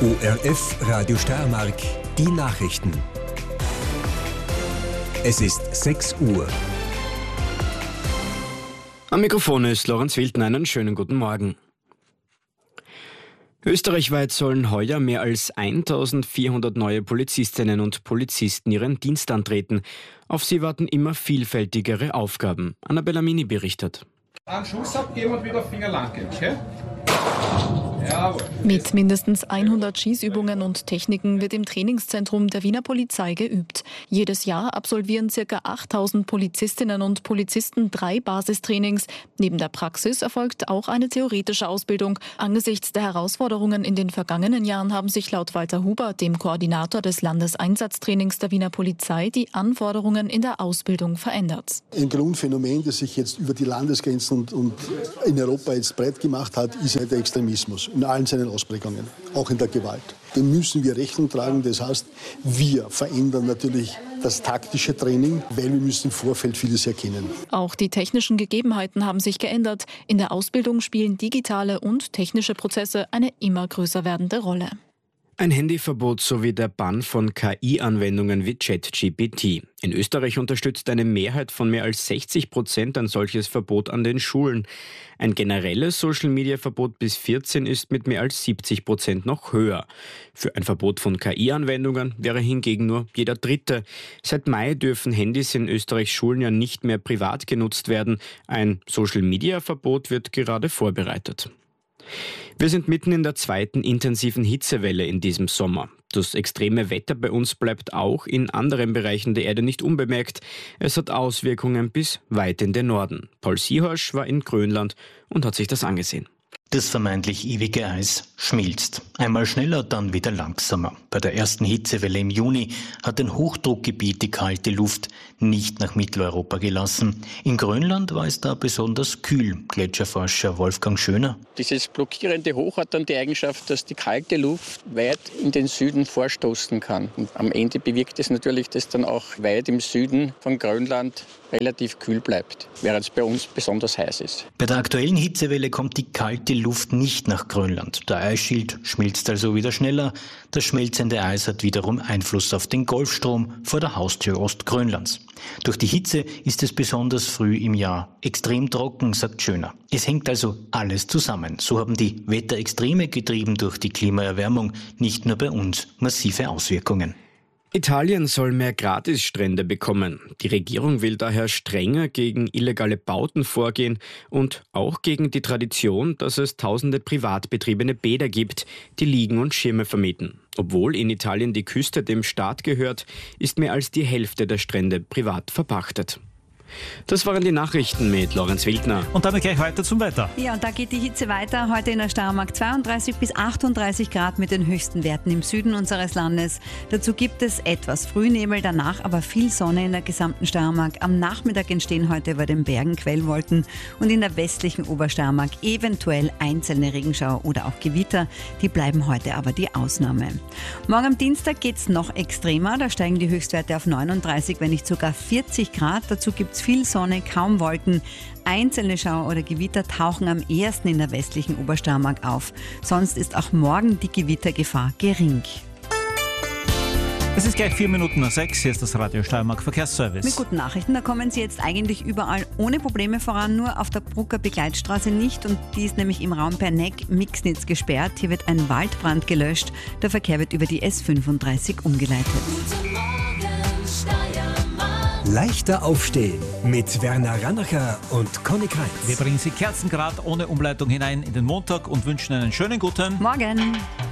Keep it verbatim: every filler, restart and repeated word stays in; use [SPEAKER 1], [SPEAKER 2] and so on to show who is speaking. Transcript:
[SPEAKER 1] O R F Radio Steiermark, die Nachrichten. Es ist sechs Uhr.
[SPEAKER 2] Am Mikrofon ist Lorenz Wildner. Einen schönen guten Morgen. Österreichweit sollen heuer mehr als eintausendvierhundert neue Polizistinnen und Polizisten ihren Dienst antreten. Auf sie warten immer vielfältigere Aufgaben. Annabella Mini berichtet.
[SPEAKER 3] Einen Schuss abgeben und wieder Finger lang gehen, okay? Jawohl.
[SPEAKER 4] Mit mindestens hundert Schießübungen und Techniken wird im Trainingszentrum der Wiener Polizei geübt. Jedes Jahr absolvieren ca. achttausend Polizistinnen und Polizisten drei Basistrainings. Neben der Praxis erfolgt auch eine theoretische Ausbildung. Angesichts der Herausforderungen in den vergangenen Jahren haben sich laut Walter Huber, dem Koordinator des Landeseinsatztrainings der Wiener Polizei, die Anforderungen in der Ausbildung verändert.
[SPEAKER 5] Ein Grundphänomen, das sich jetzt über die Landesgrenzen und, und in Europa jetzt breit gemacht hat, ist der Extremismus. In allen seinen Ausprägungen, auch in der Gewalt. Dem müssen wir Rechnung tragen. Das heißt, wir verändern natürlich das taktische Training, weil wir müssen im Vorfeld vieles erkennen.
[SPEAKER 4] Auch die technischen Gegebenheiten haben sich geändert. In der Ausbildung spielen digitale und technische Prozesse eine immer größer werdende Rolle.
[SPEAKER 2] Ein Handyverbot sowie der Bann von K I-Anwendungen wie ChatGPT. In Österreich unterstützt eine Mehrheit von mehr als sechzig Prozent ein solches Verbot an den Schulen. Ein generelles Social-Media-Verbot bis vierzehn ist mit mehr als siebzig Prozent noch höher. Für ein Verbot von K I-Anwendungen wäre hingegen nur jeder Dritte. Seit Mai dürfen Handys in Österreichs Schulen ja nicht mehr privat genutzt werden. Ein Social-Media-Verbot wird gerade vorbereitet. Wir sind mitten in der zweiten intensiven Hitzewelle in diesem Sommer. Das extreme Wetter bei uns bleibt auch in anderen Bereichen der Erde nicht unbemerkt. Es hat Auswirkungen bis weit in den Norden. Paul Sihorsch war in Grönland und hat sich das angesehen.
[SPEAKER 6] Das vermeintlich ewige Eis schmilzt. Einmal schneller, dann wieder langsamer. Bei der ersten Hitzewelle im Juni hat ein Hochdruckgebiet die kalte Luft nicht nach Mitteleuropa gelassen. In Grönland war es da besonders kühl. Gletscherforscher Wolfgang Schöner.
[SPEAKER 7] Dieses blockierende Hoch hat dann die Eigenschaft, dass die kalte Luft weit in den Süden vorstoßen kann. Und am Ende bewirkt es natürlich, dass dann auch weit im Süden von Grönland relativ kühl bleibt, während es bei uns besonders heiß ist.
[SPEAKER 6] Bei der aktuellen Hitzewelle kommt die kalte Luft nicht nach Grönland. Der Eisschild schmilzt also wieder schneller. Das schmelzende Eis hat wiederum Einfluss auf den Golfstrom vor der Haustür Ostgrönlands. Durch die Hitze ist es besonders früh im Jahr extrem trocken, sagt Schöner. Es hängt also alles zusammen. So haben die Wetterextreme, getrieben durch die Klimaerwärmung, nicht nur bei uns massive Auswirkungen.
[SPEAKER 2] Italien soll mehr Gratisstrände bekommen. Die Regierung will daher strenger gegen illegale Bauten vorgehen und auch gegen die Tradition, dass es tausende privat betriebene Bäder gibt, die Liegen und Schirme vermieten. Obwohl in Italien die Küste dem Staat gehört, ist mehr als die Hälfte der Strände privat verpachtet. Das waren die Nachrichten mit Lorenz Wildner.
[SPEAKER 8] Und damit gleich weiter zum Wetter.
[SPEAKER 9] Ja, und da geht die Hitze weiter. Heute in der Steiermark zweiunddreißig bis achtunddreißig Grad mit den höchsten Werten im Süden unseres Landes. Dazu gibt es etwas Frühnebel, danach aber viel Sonne in der gesamten Steiermark. Am Nachmittag entstehen heute über den Bergen Quellwolken und in der westlichen Obersteiermark eventuell einzelne Regenschauer oder auch Gewitter. Die bleiben heute aber die Ausnahme. Morgen am Dienstag geht es noch extremer. Da steigen die Höchstwerte auf neununddreißig, wenn nicht sogar vierzig Grad. Dazu gibt es viel Sonne, kaum Wolken. Einzelne Schauer oder Gewitter tauchen am ehesten in der westlichen Obersteiermark auf. Sonst ist auch morgen die Gewittergefahr gering.
[SPEAKER 8] Es ist gleich vier Minuten nach sechs. Hier ist das Radio Steiermark Verkehrsservice.
[SPEAKER 9] Mit guten Nachrichten, da kommen Sie jetzt eigentlich überall ohne Probleme voran, nur auf der Brucker Begleitstraße nicht. Und die ist nämlich im Raum Perneck-Mixnitz gesperrt. Hier wird ein Waldbrand gelöscht. Der Verkehr wird über die S fünfunddreißig umgeleitet.
[SPEAKER 1] Leichter aufstehen mit Werner Rannacher und Conny Kreitz.
[SPEAKER 8] Wir bringen Sie kerzengerade ohne Umleitung hinein in den Montag und wünschen einen schönen guten
[SPEAKER 9] Morgen.